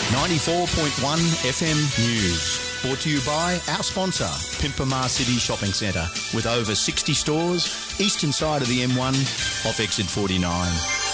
94.1 FM News. Brought to you by our sponsor, Pimpamar City Shopping Centre, with over 60 stores, eastern side of the M1, off exit 49.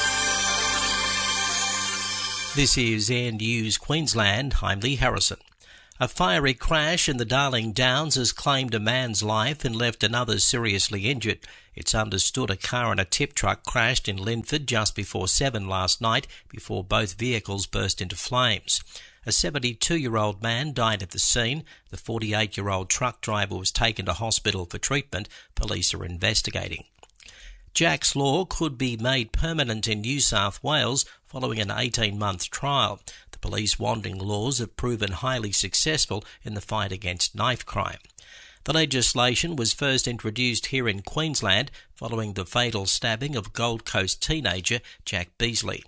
This is Air News Queensland. I'm Lee Harrison. A fiery crash in the Darling Downs has claimed a man's life and left another seriously injured. It's understood a car and a tip truck crashed in Linford just before 7 last night before both vehicles burst into flames. A 72-year-old man died at the scene. The 48-year-old truck driver was taken to hospital for treatment. Police are investigating. Jack's Law could be made permanent in New South Wales following an 18-month trial. The police wanting laws have proven highly successful in the fight against knife crime. The legislation was first introduced here in Queensland following the fatal stabbing of Gold Coast teenager Jack Beasley.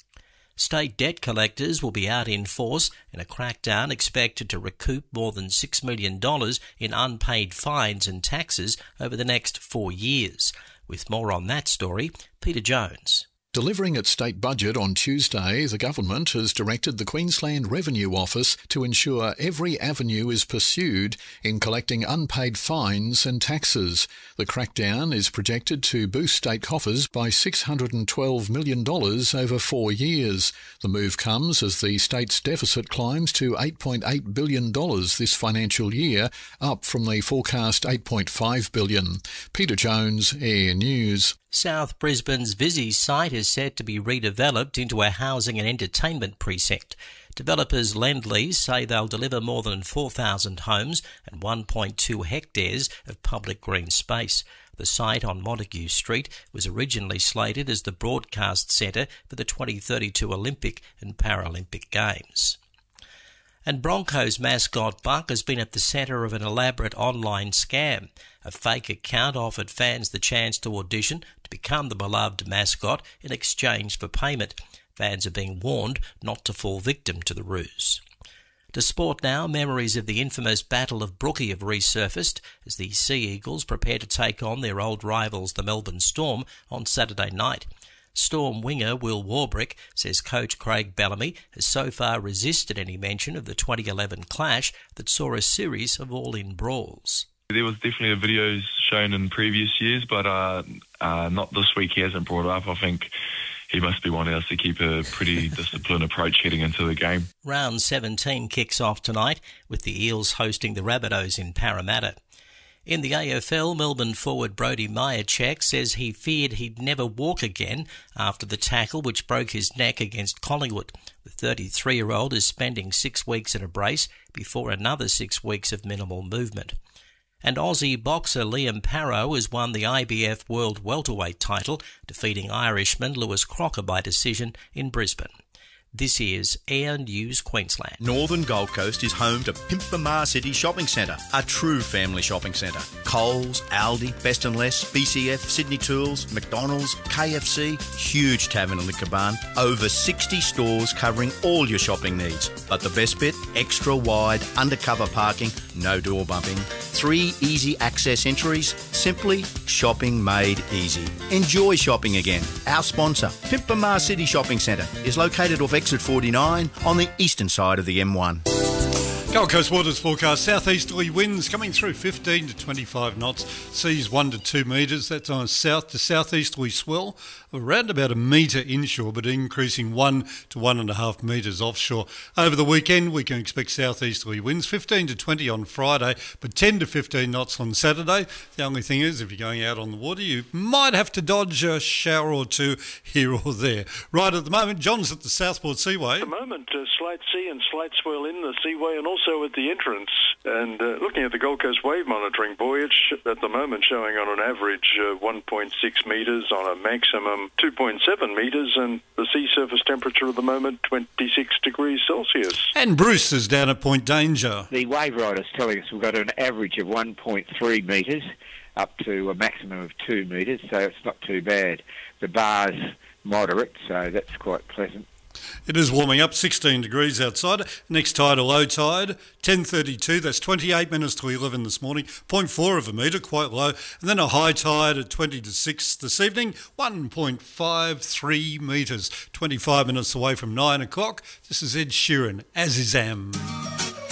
State debt collectors will be out in force in a crackdown expected to recoup more than $6 million in unpaid fines and taxes over the next 4 years. With more on that story, Peter Jones. Delivering its state budget on Tuesday, the government has directed the Queensland Revenue Office to ensure every avenue is pursued in collecting unpaid fines and taxes. The crackdown is projected to boost state coffers by $612 million over 4 years. The move comes as the state's deficit climbs to $8.8 billion this financial year, up from the forecast $8.5 billion. Peter Jones, Air News. South Brisbane's Visy site is set to be redeveloped into a housing and entertainment precinct. Developers Lendlease say they'll deliver more than 4,000 homes and 1.2 hectares of public green space. The site on Montague Street was originally slated as the broadcast centre for the 2032 Olympic and Paralympic Games. And Broncos mascot Buck has been at the centre of an elaborate online scam. A fake account offered fans the chance to audition to become the beloved mascot in exchange for payment. Fans are being warned not to fall victim to the ruse. To sport now, memories of the infamous Battle of Brookie have resurfaced as the Sea Eagles prepare to take on their old rivals, the Melbourne Storm, on Saturday night. Storm winger Will Warbrick says coach Craig Bellamy has so far resisted any mention of the 2011 clash that saw a series of all-in brawls. There was definitely videos shown in previous years, but not this week. He hasn't brought it up. I think he must be wanting us to keep a pretty disciplined approach heading into the game. Round 17 kicks off tonight with the Eels hosting the Rabbitohs in Parramatta. In the AFL, Melbourne forward Brody Myercheck says he feared he'd never walk again after the tackle which broke his neck against Collingwood. The 33-year-old is spending 6 weeks in a brace before another 6 weeks of minimal movement. And Aussie boxer Liam Parrow has won the IBF World Welterweight title, defeating Irishman Lewis Crocker by decision in Brisbane. This is Air News Queensland. Northern Gold Coast is home to Pimpamar City Shopping Centre, a true family shopping centre. Coles, Aldi, Best & Less, BCF, Sydney Tools, McDonald's, KFC, huge tavern and liquor barn, over 60 stores covering all your shopping needs. But the best bit, extra wide, undercover parking, no door bumping, 3 easy access entries, simply shopping made easy. Enjoy shopping again. Our sponsor, Pimpamar City Shopping Centre, is located off exit 49 on the eastern side of the M1. Gold Coast Waters forecast southeasterly winds coming through 15 to 25 knots, seas 1 to 2 metres. That's on a south to southeasterly swell of around about a metre inshore, but increasing 1 to 1.5 metres offshore. Over the weekend, we can expect southeasterly winds 15 to 20 on Friday, but 10 to 15 knots on Saturday. The only thing is, if you're going out on the water, you might have to dodge a shower or two here or there. Right at the moment, John's at the Southport Seaway. At the moment, slight sea and slight swell in the seaway and also at the entrance. And looking at the Gold Coast wave monitoring buoyage, at the moment showing on an average 1.6 metres, on a maximum 2.7 metres, and the sea surface temperature at the moment 26 degrees Celsius. And Bruce is down at Point Danger. The wave rider's telling us we've got an average of 1.3 metres up to a maximum of 2 metres, so it's not too bad. The bar's moderate, so that's quite pleasant. It is warming up, 16 degrees outside. Next tide or low tide, 10:32. That's 28 minutes to 11 this morning. 0.4 of a metre, quite low. And then a high tide at 20 to 6 this evening, 1.53 metres. 25 minutes away from 9 o'clock. This is Ed Sheeran, As Is Am.